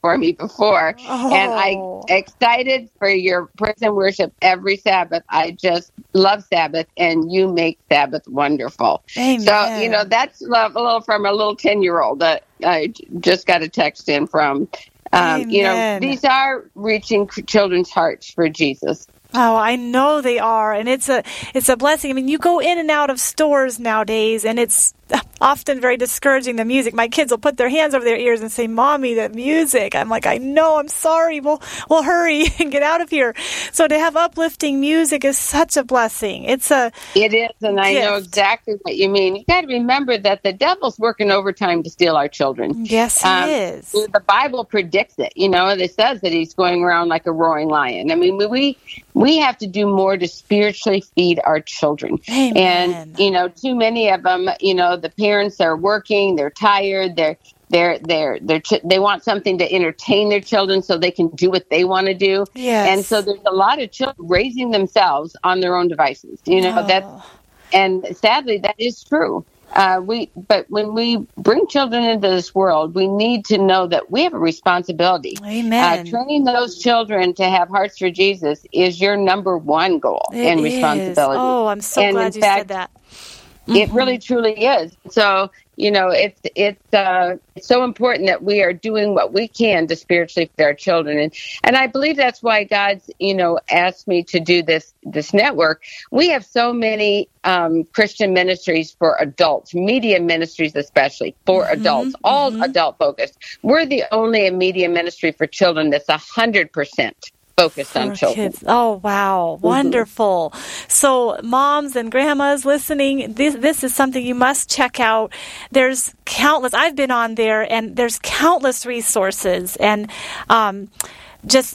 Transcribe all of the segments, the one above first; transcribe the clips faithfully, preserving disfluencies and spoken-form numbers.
for me before. Oh. And I'm excited for your praise and worship every Sabbath. I just love Sabbath, and you make Sabbath wonderful. Amen. So, you know, that's a little from a little ten-year-old that I just got a text in from. Um, you know, these are reaching children's hearts for Jesus. Oh, I know they are, and it's a it's a blessing. I mean, you go in and out of stores nowadays, and it's often very discouraging, the music. My kids will put their hands over their ears and say, "Mommy, the music." I'm like, I know, I'm sorry. We'll, we'll hurry and get out of here. So to have uplifting music is such a blessing. It's a It is, and I gift. know exactly what you mean. You got to remember that the devil's working overtime to steal our children. Yes, he um, is. The Bible predicts it. You know, it says that he's going around like a roaring lion. I mean, we we have to do more to spiritually feed our children. Amen. And, you know, too many of them, you know, the parents are working, they're tired, they're They're they're they're ch- they want something to entertain their children so they can do what they want to do. Yes. And so there's a lot of children raising themselves on their own devices. You know, Oh. that, and sadly that is true. Uh, we, but when we bring children into this world, we need to know that we have a responsibility. Amen. Uh, training those children to have hearts for Jesus is your number one goal It and is. responsibility. Oh, I'm so And glad in you fact, said that. It Mhm. really, truly is. So, you know, it's it's uh, it's so important that we are doing what we can to spiritually feed our children, and and I believe that's why God's, you know, asked me to do this this network. We have so many um, Christian ministries for adults, media ministries especially for Mhm, adults, all mhm. adult focused. We're the only media ministry for children that's a hundred percent focused on For children. kids. Oh, wow. Wonderful. So moms and grandmas listening, this this is something you must check out. There's countless, I've been on there, and there's countless resources and um, just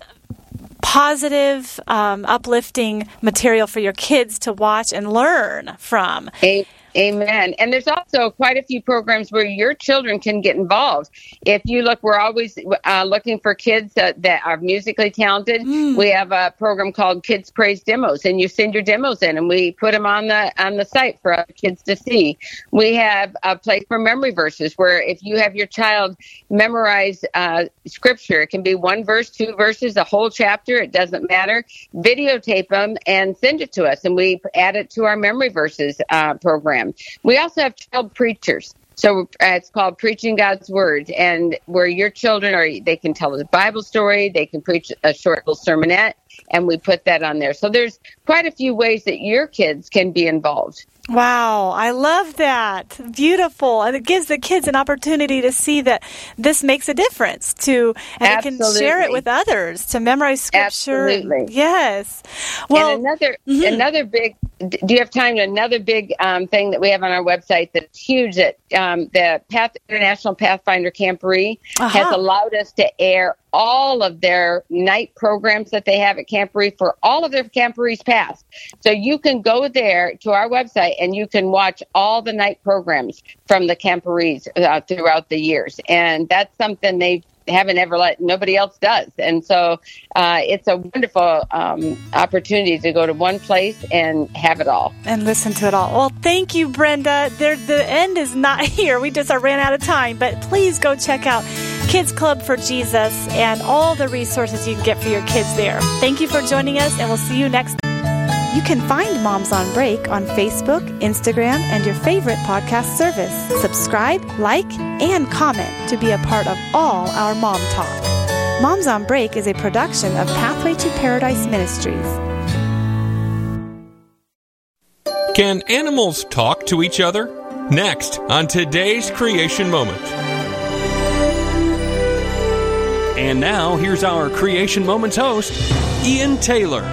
positive, um, uplifting material for your kids to watch and learn from. A- Amen. And there's also quite a few programs where your children can get involved. If you look, we're always uh, looking for kids that, that are musically talented. Mm. We have a program called Kids Praise Demos, and you send your demos in, and we put them on the on the site for other kids to see. We have a place for memory verses, where if you have your child memorize uh, scripture, it can be one verse, two verses, a whole chapter. It doesn't matter. Videotape them and send it to us, and we add it to our memory verses uh, program. We also have child preachers. So uh, it's called Preaching God's Word, and where your children are, they can tell a Bible story, they can preach a short little sermonette, and we put that on there. So there's quite a few ways that your kids can be involved. Wow, I love that. Beautiful. And it gives the kids an opportunity to see that this makes a difference to, and Absolutely. they can share it with others to memorize scripture. Absolutely. Yes. Well, and another mhm. another big, do you have time? Another big um, thing that we have on our website that's huge, that um, the Path International Pathfinder Camporee Uh-huh. has allowed us to air all of their night programs that they have at Camporee for all of their Camporees past. So you can go there to our website and you can watch all the night programs from the Camporees uh, throughout the years. And that's something they haven't ever let, nobody else does. And so uh, it's a wonderful um, opportunity to go to one place and have it all. And listen to it all. Well, thank you, Brenda. There, the end is not here. We just uh, ran out of time. But please go check out Kids Club for Jesus and all the resources you can get for your kids there. Thank you for joining us, and we'll see you next time. You can find Moms on Break on Facebook, Instagram, and your favorite podcast service. Subscribe, like, and comment to be a part of all our Mom Talk. Moms on Break is a production of Pathway to Paradise Ministries. Can animals talk to each other? Next on today's Creation Moment. And now, here's our Creation Moments host, Ian Taylor.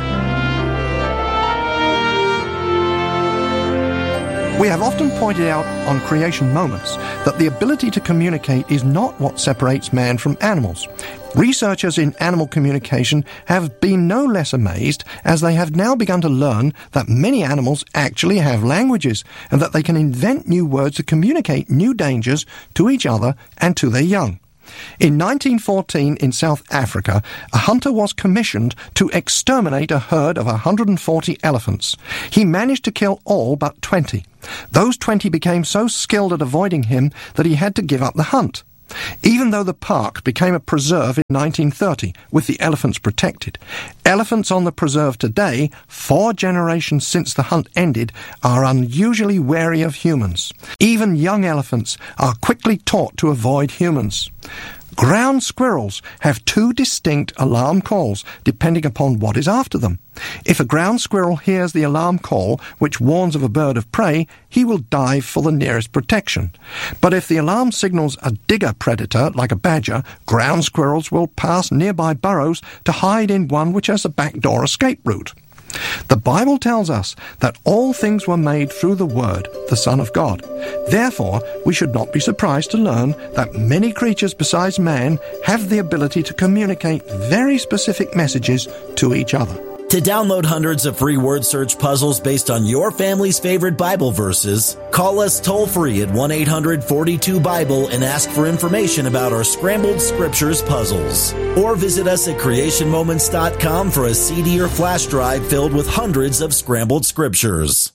We have often pointed out on Creation Moments that the ability to communicate is not what separates man from animals. Researchers in animal communication have been no less amazed as they have now begun to learn that many animals actually have languages and that they can invent new words to communicate new dangers to each other and to their young. In nineteen fourteen in South Africa, a hunter was commissioned to exterminate a herd of one hundred forty elephants. He managed to kill all but twenty. Those twenty became so skilled at avoiding him that he had to give up the hunt. Even though the park became a preserve in nineteen thirty, with the elephants protected, elephants on the preserve today, four generations since the hunt ended, are unusually wary of humans. Even young elephants are quickly taught to avoid humans. Ground squirrels have two distinct alarm calls, depending upon what is after them. If a ground squirrel hears the alarm call, which warns of a bird of prey, he will dive for the nearest protection. But if the alarm signals a digger predator, like a badger, ground squirrels will pass nearby burrows to hide in one which has a backdoor escape route. The Bible tells us that all things were made through the Word, the Son of God. Therefore, we should not be surprised to learn that many creatures besides man have the ability to communicate very specific messages to each other. To download hundreds of free word search puzzles based on your family's favorite Bible verses, call us toll-free at one eight hundred forty-two Bible and ask for information about our Scrambled Scriptures puzzles. Or visit us at creation moments dot com for a C D or flash drive filled with hundreds of Scrambled Scriptures.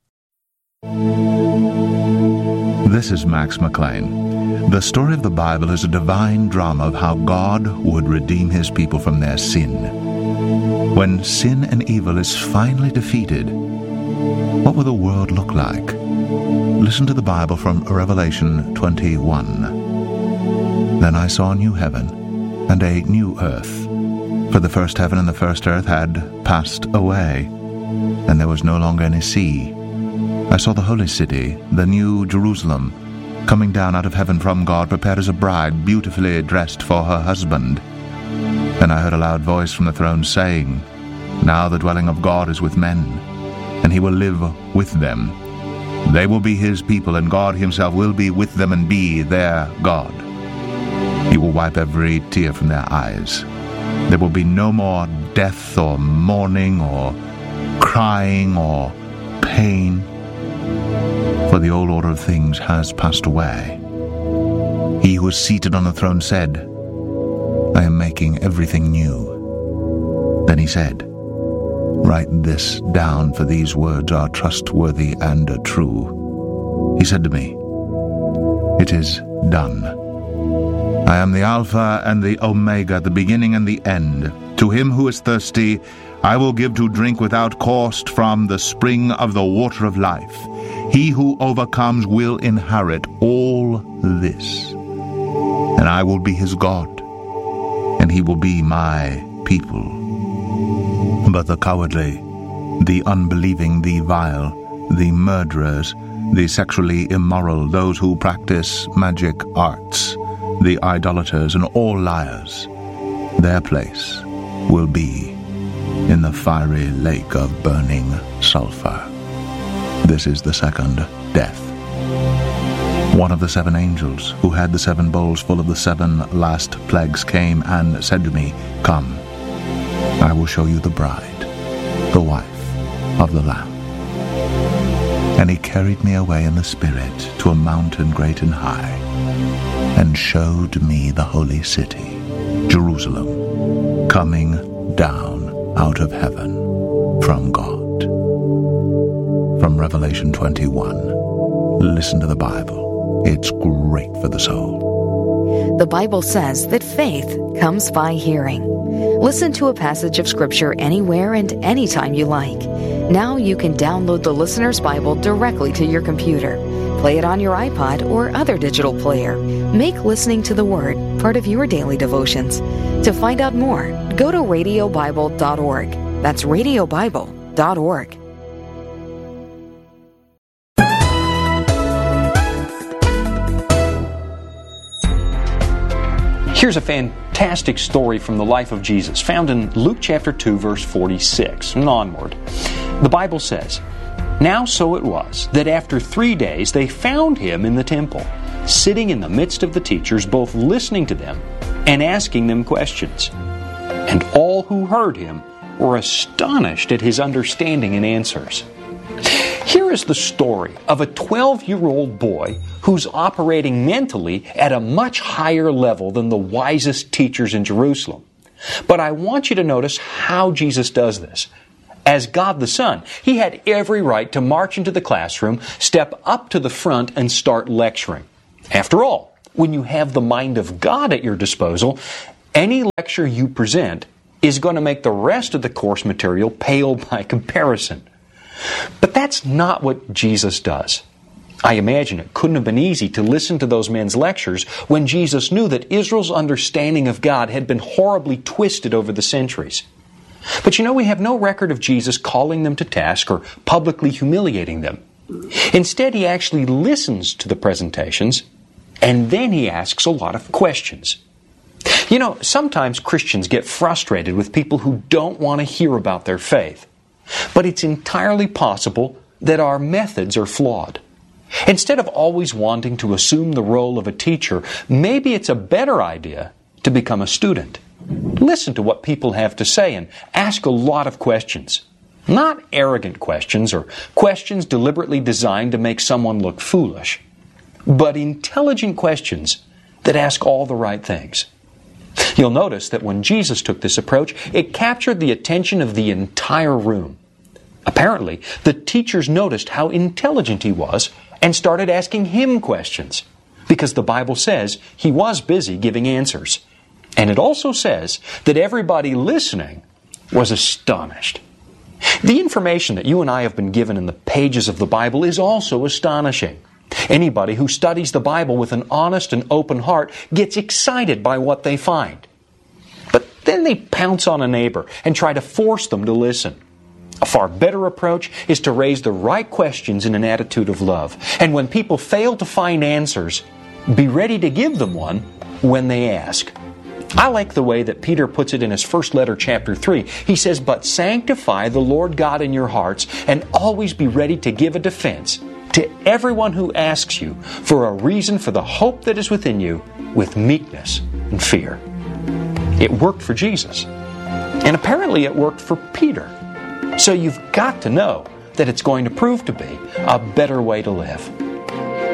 This is Max McLean. The story of the Bible is a divine drama of how God would redeem His people from their sin. When sin and evil is finally defeated, what will the world look like? Listen to the Bible from Revelation twenty-one. Then I saw a new heaven and a new earth, for the first heaven and the first earth had passed away, and there was no longer any sea. I saw the holy city, the new Jerusalem, coming down out of heaven from God, prepared as a bride, beautifully dressed for her husband. Then I heard a loud voice from the throne saying, Now the dwelling of God is with men, and He will live with them. They will be His people, and God Himself will be with them and be their God. He will wipe every tear from their eyes. There will be no more death or mourning or crying or pain, for the old order of things has passed away. He who is seated on the throne said, I am making everything new. Then He said, Write this down, for these words are trustworthy and true. He said to me, It is done. I am the Alpha and the Omega, the beginning and the end. To him who is thirsty, I will give to drink without cost from the spring of the water of life. He who overcomes will inherit all this, and I will be his God, and he will be my people. But the cowardly, the unbelieving, the vile, the murderers, the sexually immoral, those who practice magic arts, the idolaters, and all liars, their place will be in the fiery lake of burning sulfur. This is the second death. One of the seven angels who had the seven bowls full of the seven last plagues came and said to me, Come, I will show you the bride, the wife of the Lamb. And he carried me away in the Spirit to a mountain great and high, and showed me the holy city, Jerusalem, coming down out of heaven from God. From Revelation twenty-one. Listen to the Bible. It's great for the soul. The Bible says that faith comes by hearing. Listen to a passage of Scripture anywhere and anytime you like. Now you can download the Listener's Bible directly to your computer. Play it on your iPod or other digital player. Make listening to the Word part of your daily devotions. To find out more, go to radio bible dot org. That's radio bible dot org. Here's a fantastic story from the life of Jesus, found in Luke chapter two, verse forty-six, and onward. The Bible says, Now so it was, that after three days they found him in the temple, sitting in the midst of the teachers, both listening to them and asking them questions. And all who heard him were astonished at his understanding and answers. Here is the story of a twelve-year-old boy who's operating mentally at a much higher level than the wisest teachers in Jerusalem. But I want you to notice how Jesus does this. As God the Son, he had every right to march into the classroom, step up to the front, and start lecturing. After all, when you have the mind of God at your disposal, any lecture you present is going to make the rest of the course material pale by comparison. But that's not what Jesus does. I imagine it couldn't have been easy to listen to those men's lectures when Jesus knew that Israel's understanding of God had been horribly twisted over the centuries. But you know, we have no record of Jesus calling them to task or publicly humiliating them. Instead, he actually listens to the presentations, and then he asks a lot of questions. You know, sometimes Christians get frustrated with people who don't want to hear about their faith. But it's entirely possible that our methods are flawed. Instead of always wanting to assume the role of a teacher, maybe it's a better idea to become a student. Listen to what people have to say and ask a lot of questions. Not arrogant questions or questions deliberately designed to make someone look foolish, but intelligent questions that ask all the right things. You'll notice that when Jesus took this approach, it captured the attention of the entire room. Apparently, the teachers noticed how intelligent he was and started asking him questions, because the Bible says he was busy giving answers. And it also says that everybody listening was astonished. The information that you and I have been given in the pages of the Bible is also astonishing. Anybody who studies the Bible with an honest and open heart gets excited by what they find. But then they pounce on a neighbor and try to force them to listen. A far better approach is to raise the right questions in an attitude of love. And when people fail to find answers, be ready to give them one when they ask. I like the way that Peter puts it in his first letter, chapter three. He says, "But sanctify the Lord God in your hearts, and always be ready to give a defense to everyone who asks you for a reason for the hope that is within you with meekness and fear." It worked for Jesus. And apparently it worked for Peter. So you've got to know that it's going to prove to be a better way to live.